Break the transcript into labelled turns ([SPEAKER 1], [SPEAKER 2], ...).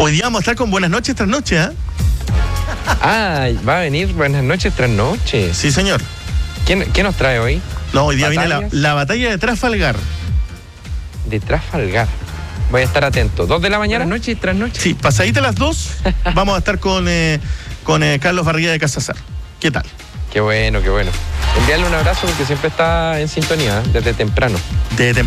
[SPEAKER 1] Hoy día vamos a estar con Buenas noches tras noche, ¿eh?
[SPEAKER 2] Ah, va a venir Buenas noches tras noche.
[SPEAKER 1] Sí, señor.
[SPEAKER 2] ¿Qué nos trae hoy?
[SPEAKER 1] No, hoy día
[SPEAKER 2] ¿Batallas?
[SPEAKER 1] viene la batalla de Trafalgar.
[SPEAKER 2] De Trafalgar. Voy a estar atento. 2 de la mañana.
[SPEAKER 3] Buenas noches tras noche.
[SPEAKER 1] Sí, pasadita las 2, vamos a estar con Carlos Barriga de Casasar. ¿Qué tal?
[SPEAKER 2] Qué bueno, qué bueno. Enviarle un abrazo porque siempre está en sintonía, desde temprano.
[SPEAKER 1] De